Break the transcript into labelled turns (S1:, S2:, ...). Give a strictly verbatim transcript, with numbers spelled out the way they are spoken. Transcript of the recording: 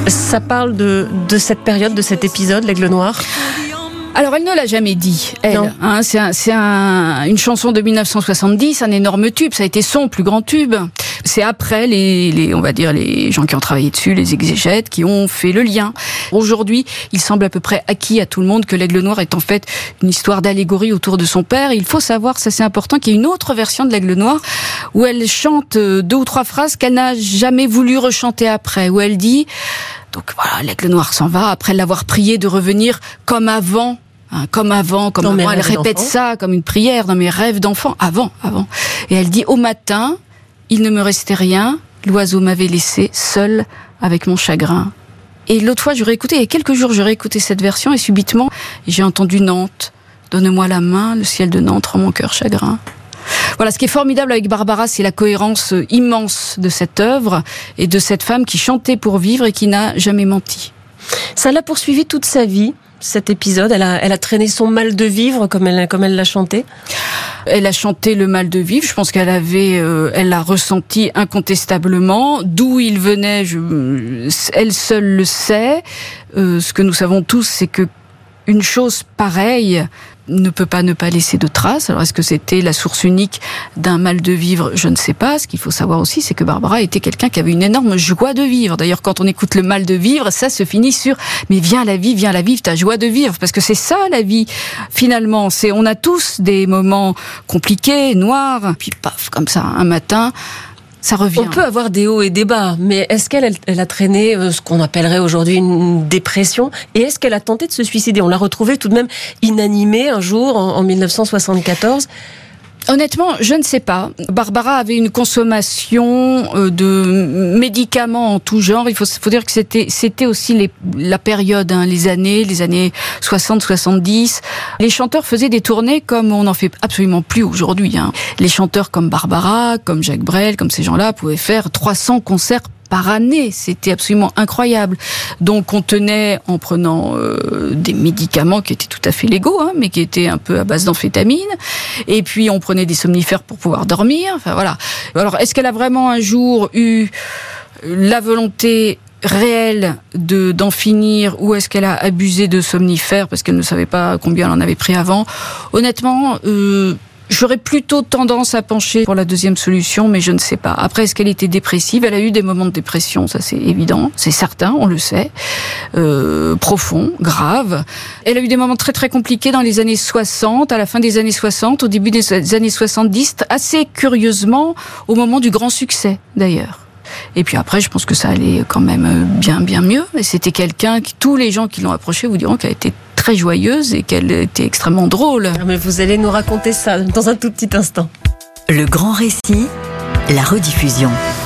S1: Ça parle de, de cette période, de cet épisode, l'Aigle Noir ?
S2: Alors, elle ne l'a jamais dit, elle. Hein, c'est un, c'est un, une chanson de dix-neuf cent soixante-dix, un énorme tube. Ça a été son plus grand tube. C'est après les, les, on va dire, les gens qui ont travaillé dessus, les exégètes, qui ont fait le lien. Aujourd'hui, il semble à peu près acquis à tout le monde que l'Aigle Noir est en fait une histoire d'allégorie autour de son père. Il faut savoir, ça c'est important, qu'il y a une autre version de l'Aigle Noir où elle chante deux ou trois phrases qu'elle n'a jamais voulu rechanter après, où elle dit, donc voilà, l'Aigle Noir s'en va après l'avoir prié de revenir comme avant. Hein, comme avant, comme
S1: dans
S2: avant, elle répète
S1: d'enfant.
S2: ça comme une prière dans mes rêves d'enfant, avant, avant. Et elle dit, au matin, il ne me restait rien, l'oiseau m'avait laissé seul avec mon chagrin. Et l'autre fois, j'aurais écouté, il y a quelques jours, j'aurais écouté cette version et subitement, j'ai entendu Nantes, donne-moi la main, le ciel de Nantes rend mon cœur chagrin. Voilà, ce qui est formidable avec Barbara, c'est la cohérence immense de cette œuvre et de cette femme qui chantait pour vivre et qui n'a jamais menti.
S1: Ça l'a poursuivie toute sa vie, cet épisode. Elle a, elle a traîné son mal de vivre, comme elle, comme elle l'a chanté.
S2: Elle a chanté le mal de vivre. Je pense qu'elle avait, euh, elle l'a ressenti incontestablement. D'où il venait, je, elle seule le sait. Euh, ce que nous savons tous, c'est que une chose pareille ne peut pas ne pas laisser de traces. Alors, est-ce que c'était la source unique d'un mal de vivre ? Je ne sais pas. Ce qu'il faut savoir aussi, c'est que Barbara était quelqu'un qui avait une énorme joie de vivre. D'ailleurs, quand on écoute le mal de vivre, ça se finit sur « mais viens la vie, viens la vivre, ta joie de vivre ». Parce que c'est ça, la vie, finalement. C'est, on a tous des moments compliqués, noirs, puis paf, comme ça, un matin, ça revient.
S1: On peut avoir des hauts et des bas, mais est-ce qu'elle elle a traîné ce qu'on appellerait aujourd'hui une dépression ? Et est-ce qu'elle a tenté de se suicider ? On l'a retrouvée tout de même inanimée un jour en, en dix-neuf cent soixante-quatorze.
S2: Honnêtement, je ne sais pas. Barbara avait une consommation de médicaments en tout genre. Il faut, faut dire que c'était, c'était aussi les, la période, hein, les années, les années soixante soixante-dix. Les chanteurs faisaient des tournées comme on n'en fait absolument plus aujourd'hui. Hein. Les chanteurs comme Barbara, comme Jacques Brel, comme ces gens-là pouvaient faire trois cents concerts par année, c'était absolument incroyable. Donc on tenait en prenant euh, des médicaments qui étaient tout à fait légaux, hein, mais qui étaient un peu à base d'amphétamine. Et puis on prenait des somnifères pour pouvoir dormir. Enfin voilà. Alors est-ce qu'elle a vraiment un jour eu la volonté réelle de d'en finir, ou est-ce qu'elle a abusé de somnifères parce qu'elle ne savait pas combien elle en avait pris avant ? Honnêtement, euh, j'aurais plutôt tendance à pencher pour la deuxième solution, mais je ne sais pas. Après, est-ce qu'elle était dépressive ? Elle a eu des moments de dépression, ça c'est évident, c'est certain, on le sait, euh, profond, grave. Elle a eu des moments très très compliqués dans les années soixante, à la fin des années soixante, au début des années soixante-dix, assez curieusement, au moment du grand succès d'ailleurs. Et puis après, je pense que ça allait quand même bien bien mieux. Et c'était quelqu'un qui, tous les gens qui l'ont approchée vous diront qu'elle était très joyeuse et qu'elle était extrêmement drôle.
S1: Mais vous allez nous raconter ça dans un tout petit instant.
S3: Le grand récit, la rediffusion.